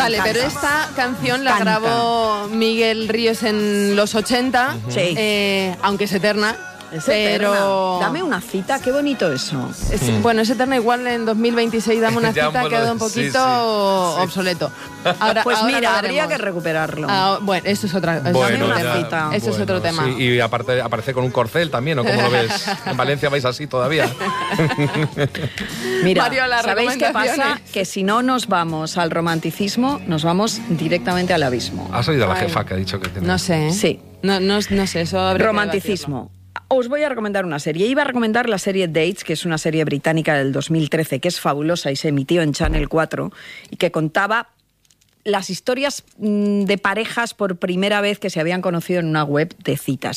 Vale, pero esta canción la grabó Miguel Ríos en los 80, aunque es eterna. Pero eterna. Dame una cita, qué bonito eso. Bueno, es eterna, igual en 202026 dame una cita, ha quedado un poquito obsoleto. Ahora mira, habría que recuperarlo. Bueno, eso es otra cita. Eso es otro tema. Sí, y aparte aparece con un corcel también, ¿no? ¿Cómo lo ves? En Valencia vais así todavía. Mira, Mario, ¿sabéis qué pasa? Que si no nos vamos al romanticismo, nos vamos directamente al abismo. ¿Has oído a la jefa que ha dicho que tiene? No sé. Sí. No sé, eso habría romanticismo. Os voy a recomendar una serie. Iba a recomendar la serie Dates, que es una serie británica del 2013, que es fabulosa y se emitió en Channel 4 y que contaba las historias de parejas por primera vez que se habían conocido en una web de citas.